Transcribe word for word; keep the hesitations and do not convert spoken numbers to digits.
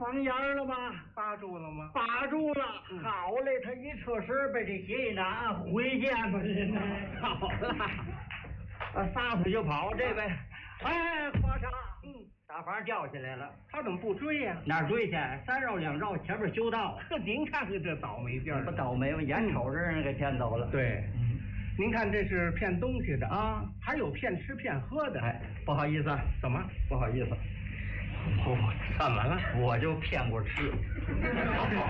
房檐了吧？ 扒住了吗？ 扒住了。嗯、好嘞，他一侧身被这鞋一拿，回见吧，人呢？好了，啊，撒腿就跑，这位，哎，夸嚓，嗯，大房掉下来了。 他怎么不追呀、啊？ 哪儿追去？三绕两绕，前面修道。 您看看这倒霉劲儿， 不倒霉吗？眼瞅着人给骗走了。 对。嗯，您看这是骗东西的啊， 还有骗吃骗喝的。 哎，不好意思， 怎么？ 不好意思， 我怎么了？ 我就骗过吃。